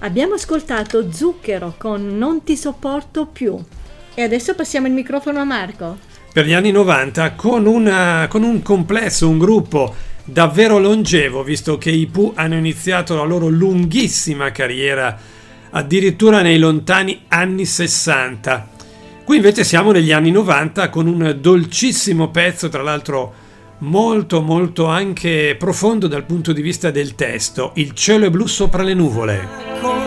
Abbiamo ascoltato Zucchero con Non ti sopporto più. E adesso passiamo il microfono a Marco. Per gli anni 90 con un complesso, un gruppo davvero longevo, visto che i Pooh hanno iniziato la loro lunghissima carriera addirittura nei lontani anni 60. Qui invece siamo negli anni 90 con un dolcissimo pezzo, tra l'altro molto molto anche profondo dal punto di vista del testo, Il cielo è blu sopra le nuvole.